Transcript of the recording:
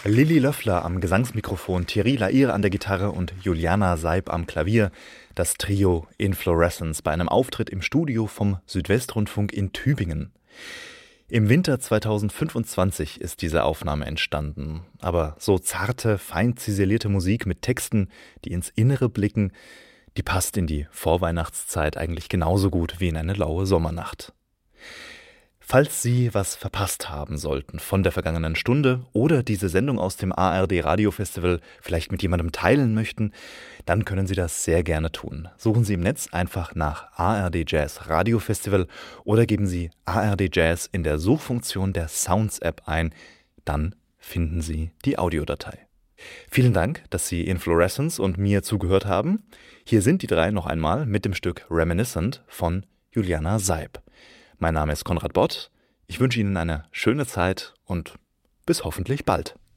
Lilly Löffler am Gesangsmikrofon, Thierry Lair an der Gitarre und Juliana Seib am Klavier. Das Trio Inflorescence bei einem Auftritt im Studio vom Südwestrundfunk in Tübingen. Im Winter 2025 ist diese Aufnahme entstanden. Aber so zarte, fein ziselierte Musik mit Texten, die ins Innere blicken, die passt in die Vorweihnachtszeit eigentlich genauso gut wie in eine laue Sommernacht. Falls Sie was verpasst haben sollten von der vergangenen Stunde oder diese Sendung aus dem ARD Radiofestival vielleicht mit jemandem teilen möchten, dann können Sie das sehr gerne tun. Suchen Sie im Netz einfach nach ARD Jazz Radiofestival oder geben Sie ARD Jazz in der Suchfunktion der Sounds-App ein. Dann finden Sie die Audiodatei. Vielen Dank, dass Sie Inflorescence und mir zugehört haben. Hier sind die drei noch einmal mit dem Stück Reminiscent von Juliana Seib. Mein Name ist Konrad Bott. Ich wünsche Ihnen eine schöne Zeit und bis hoffentlich bald.